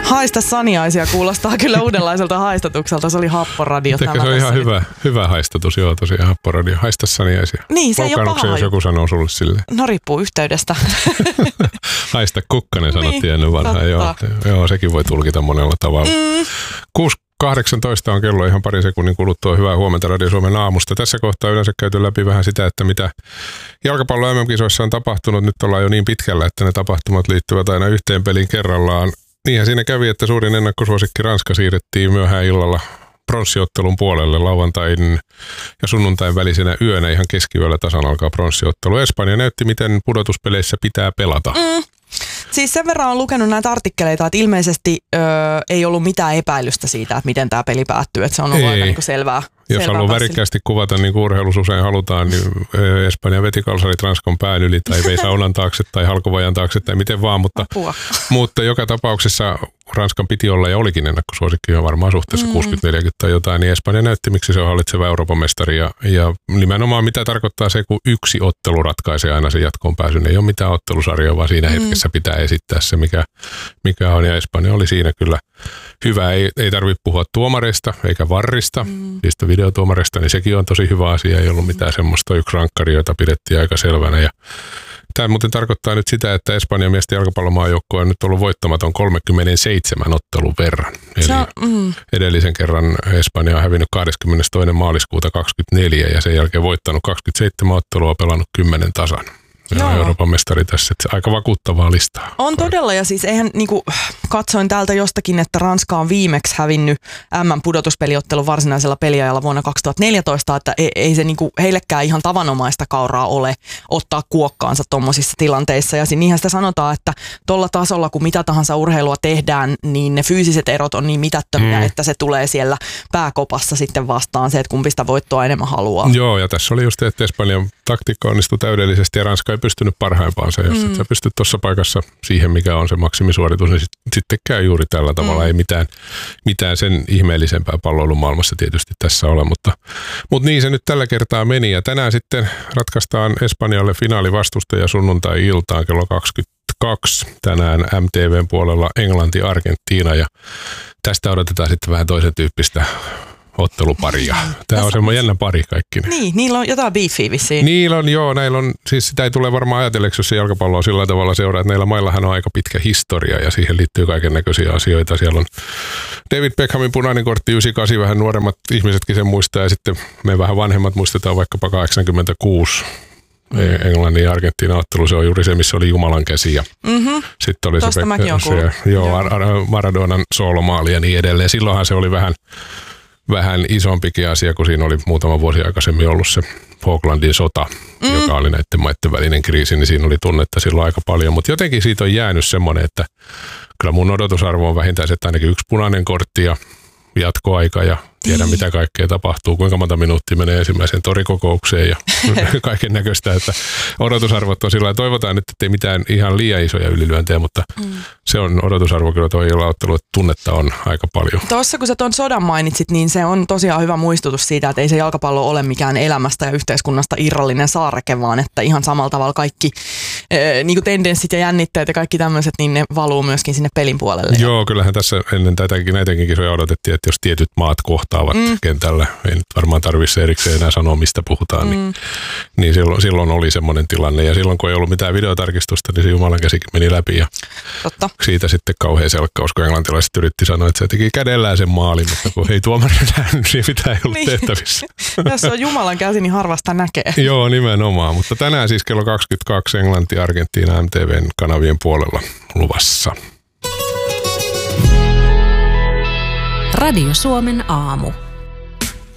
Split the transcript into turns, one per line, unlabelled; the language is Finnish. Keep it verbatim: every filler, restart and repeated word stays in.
Haista saniaisia kuulostaa kyllä uudenlaiselta haistatukselta. Se oli happoradio.
Ehkä se on ihan hyvä, hyvä haistatus, joo tosiaan happoradio. Haista saniaisia.
Niin, se ei ole paha.
Jos joku sanoo sulle silleen?
No riippuu yhteydestä.
Haista kukkanen sanottiin
niin,
ennen vanhaa. Joo, joo, sekin voi tulkita monella tavalla. Mm. kuusi kahdeksantoista on kello ihan pari sekunnin kuluttua. Hyvää huomenta Radio Suomen aamusta. Tässä kohtaa yleensä käyty läpi vähän sitä, että mitä jalkapallo M M-kisoissa on tapahtunut. Nyt ollaan jo niin pitkällä, että ne tapahtumat liittyvät aina yhteen peliin kerrallaan. Niinhän siinä kävi, että suurin ennakkosuosikki Ranska siirrettiin myöhään illalla pronssiottelun puolelle. Lauantain ja sunnuntain välisenä yönä ihan keskiyöllä tasan alkaa pronssiottelu. Espanja näytti, miten pudotuspeleissä pitää pelata. Mm.
Siis sen verran on lukenut näitä artikkeleita, että ilmeisesti öö, ei ollut mitään epäilystä siitä, että miten tämä peli päättyy. Että se on ollut ei. aika niin kuin selvää.
Jos haluaa värikkäästi kuvata, niin kuin urheilussa usein halutaan, niin Espanja veti kalsarit Ranskan pään yli tai vei saunan taakse tai halkovajan taakse tai miten vaan. Mutta, mutta joka tapauksessa Ranskan piti olla ja olikin ennakkosuosikki jo varmaan suhteessa mm. kuusikymmentä neljäkymmentä tai jotain, niin Espanja näytti, miksi se on hallitseva Euroopan mestari. Ja, ja nimenomaan mitä tarkoittaa se, kun yksi ottelu ratkaisee aina sen jatkoon pääsyn. Ei ole mitään ottelusarjaa, vaan siinä mm. hetkessä pitää esittää se, mikä, mikä on. Ja Espanja oli siinä kyllä hyvä. Ei, ei tarvitse puhua tuomareista eikä varrista, mm. niistä videotuomareista, niin sekin on tosi hyvä asia. Ei ollut mitään semmoista yksi rankkari, jota pidettiin aika selvänä. Ja tämä muuten tarkoittaa nyt sitä, että Espanjan miesten jalkapallomaajoukkue on nyt ollut voittamaton kolmekymmentäseitsemän ottelun verran. Eli on, mm. edellisen kerran Espanja on hävinnyt kahdeskymmenestoinen maaliskuuta kaksikymmentäneljä ja sen jälkeen voittanut kaksikymmentäseitsemän ottelua, pelannut kymmenen tasan. Ja Euroopan mestari tässä, että aika vakuuttavaa listaa.
On todella, ja siis eihän niinku, katsoin täältä jostakin, että Ranska on viimeksi hävinnyt M M-pudotuspeliottelun varsinaisella peliajalla vuonna kaksituhattaneljätoista, että ei, ei se niinku heillekään ihan tavanomaista kauraa ole ottaa kuokkaansa tuommoisissa tilanteissa. Ja niinhän sitä sanotaan, että tuolla tasolla, kun mitä tahansa urheilua tehdään, niin ne fyysiset erot on niin mitättömiä, mm. että se tulee siellä pääkopassa sitten vastaan se, että kumpi sitä voittoa enemmän haluaa.
Joo, ja tässä oli just, että Espanjan taktiikka onnistui täydellisesti ja Ranska ei pystynyt parhaimpaansa. Jos mm. et sä pystyt tuossa paikassa siihen, mikä on se maksimisuoritus, niin sitten sit käy juuri tällä tavalla. Mm. Ei mitään, mitään sen ihmeellisempää palloilun maailmassa tietysti tässä ole, mutta, mutta niin se nyt tällä kertaa meni. Ja tänään sitten ratkaistaan Espanjalle finaalivastustaja sunnuntai-iltaan kello kaksikymmentäkaksi. Tänään M T V:n puolella Englanti-Argentiina ja tästä odotetaan sitten vähän toisen tyyppistä otteluparia. Tämä on semmoinen jännä pari kaikki.
Niin, niillä on jotain beefiä vissiin.
Niillä on, joo, näillä on, siis sitä ei tule varmaan ajatelleeksi, jos se jalkapallo on sillä tavalla seuraa, että näillä maillahan on aika pitkä historia ja siihen liittyy kaiken näköisiä asioita. Siellä on David Beckhamin punainen kortti yhdeksänkymmentäkahdeksan, vähän nuoremmat ihmisetkin sen muistaa ja sitten me vähän vanhemmat muistetaan vaikkapa kahdeksankymmentäkuusi. Mm. Englannin ja Argentiinan ottelu, se on juuri se, missä oli Jumalan käsi. Ja
mm-hmm.
sitten oli
Tosta
se,
mäkin
se joo, Ar- Ar- Maradonan soolomaali ja niin edelleen. Silloinhan se oli vähän vähän isompikin asia, kun siinä oli muutama vuosi aikaisemmin ollut se Falklandin sota, mm. joka oli näiden maiden välinen kriisi, niin siinä oli tunnetta silloin aika paljon. Mutta jotenkin siitä on jäänyt semmoinen, että kyllä mun odotusarvo on vähintään se, että ainakin yksi punainen kortti ja jatkoaika ja tiedä mitä kaikkea tapahtuu, kuinka monta minuuttia menee ensimmäiseen torikokoukseen ja kaiken näköistä, että odotusarvot on sillä lailla. Toivotaan nyt, että ei mitään ihan liian isoja ylilyöntejä, mutta mm. se on odotusarvo kyllä tuo illan-ottelu, että tunnetta on aika paljon.
Tuossa kun sä tuon sodan mainitsit, niin se on tosiaan hyvä muistutus siitä, että ei se jalkapallo ole mikään elämästä ja yhteiskunnasta irrallinen saareke, vaan että ihan samalla tavalla kaikki eh, niin kuin tendenssit ja jännitteet ja kaikki tämmöiset, niin ne valuu myöskin sinne pelin puolelle.
Joo, kyllähän tässä ennen tätäkin, näitäkin kisoja odotettiin, että jos tietyt maat kohtaavat mm. kentällä, ei nyt varmaan tarvitse erikseen enää sanoa, mistä puhutaan, mm. niin, niin silloin, silloin oli semmoinen tilanne. Ja silloin, kun ei ollut mitään videotarkistusta, niin se Jumalan käsikin meni läpi. Ja
Totta.
siitä sitten kauhea selkkaus, kun englantilaiset yritti sanoa, että se teki kädellään sen maalin, mutta kun ei tuomari nähnyt, niin mitä ei ollut niin. tehtävissä.
Jos on Jumalan käsi, niin harvasta näkee.
Joo, nimenomaan. Mutta tänään siis kello kaksikymmentäkaksi Englanti, Argentiina M T V:n kanavien puolella luvassa.
Radio Suomen aamu.